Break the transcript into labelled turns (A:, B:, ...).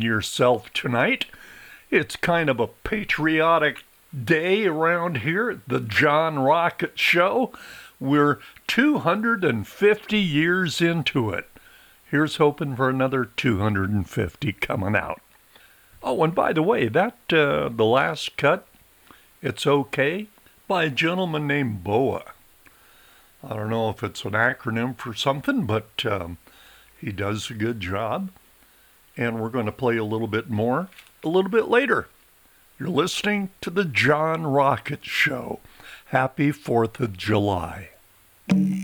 A: yourself tonight. It's kind of a patriotic day around here at the John Rocket Show. We're 250 years into it. Here's hoping for another 250 coming out. Oh, and by the way, the last cut, It's Okay, by a gentleman named Boa. I don't know if it's an acronym for something, but he does a good job. And we're going to play a little bit more a little bit later. You're listening to the John Rocket Show. Happy 4th of July.